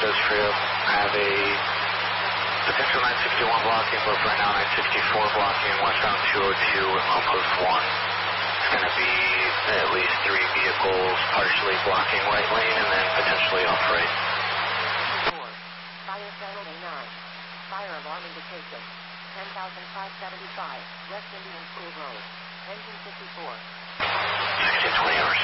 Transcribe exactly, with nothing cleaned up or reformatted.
Coast Trio. Have a potential nine sixty-one blocking, but right now nine sixty-four blocking, westbound two oh two on post one. It's going to be at least three vehicles partially blocking right lane and then potentially off right. Fire channel A nine. Fire alarm indication. ten thousand five seventy-five, West Indian School Road. Engine fifty-four. sixteen twenty hours.